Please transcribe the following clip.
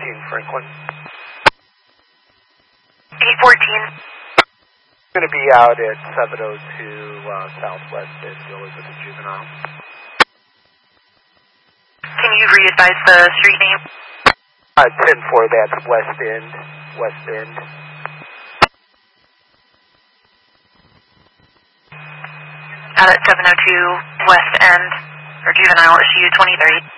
Franklin. 814. Going to be out at 702 Southwest at Elizabeth Juvenile. Can you re-advise the street name? 10-4, that's West End. West End. Out at 702 West End, for Juvenile issue 23.